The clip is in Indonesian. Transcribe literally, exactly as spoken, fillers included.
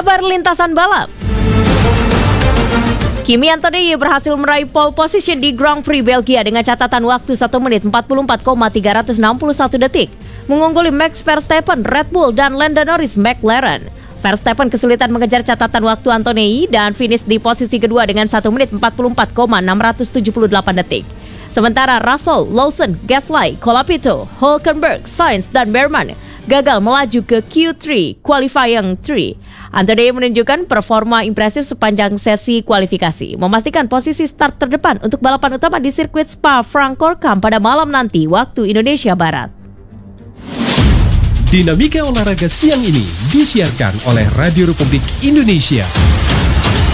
Kabar lintasan balap. Kimi Antonelli berhasil meraih pole position di Grand Prix Belgia dengan catatan waktu satu menit empat puluh empat koma tiga enam satu detik, mengungguli Max Verstappen, Red Bull, dan Lando Norris, McLaren. Verstappen kesulitan mengejar catatan waktu Antonelli dan finish di posisi kedua dengan satu menit empat puluh empat koma enam tujuh delapan detik. Sementara Russell, Lawson, Gasly, Colapinto, Hülkenberg, Sainz, dan Behrman gagal melaju ke Q tiga Qualifying tiga. Antonelli menunjukkan performa impresif sepanjang sesi kualifikasi, memastikan posisi start terdepan untuk balapan utama di sirkuit Spa-Francorchamps pada malam nanti waktu Indonesia Barat. Dinamika olahraga siang ini disiarkan oleh Radio Republik Indonesia.